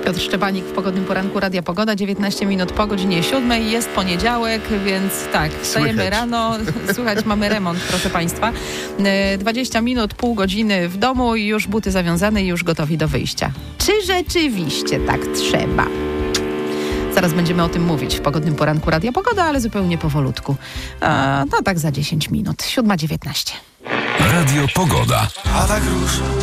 Piotr Szczepanik w Pogodnym Poranku Radia Pogoda. 19 minut po godzinie 7. Jest poniedziałek, więc tak, wstajemy rano. Słuchać, mamy remont, proszę Państwa. 20 minut, pół godziny w domu i już buty zawiązane i już gotowi do wyjścia. Czy rzeczywiście tak trzeba? Zaraz będziemy o tym mówić w Pogodnym Poranku Radia Pogoda, ale zupełnie powolutku. No tak za 10 minut. 7:19. Radio Pogoda. A tak rusz.